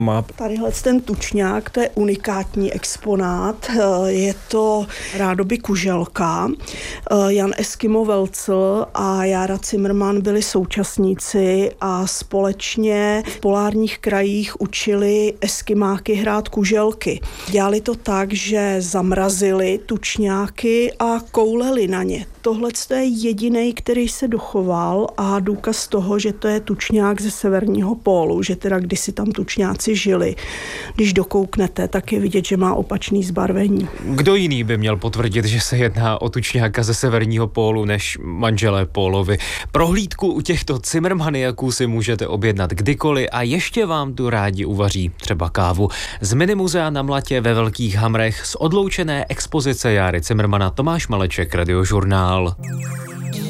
má. Tadyhle ten tučňák, to je unikátní exponát, je to rádoby kuželka. Jan Eskimo Welzel a Jára Cimrman byli současníci a společně v polárních krajích učili eskimáky hrát kuželky. Dělali to tak, že zamrazili tučňáky a kouleli na ně. Tohle je jediný, který se dochoval a důkaz toho, že to je tučňák ze severního pólu, že teda kdysi tam tučňáci žili. Když dokouknete, tak je vidět, že má opačný zbarvení. Kdo jiný by měl potvrdit, že se jedná o tučňáka ze severního pólu než manželé Pólovi? Prohlídku u těchto cimrmaniaků si můžete objednat kdykoliv a ještě vám tu rádi uvaří třeba kávu. Z Minimuzea na Mlatě ve Velkých Hamrech z odloučené expozice Járy Cimrmana Tomáš Maleček, Radiožurnál.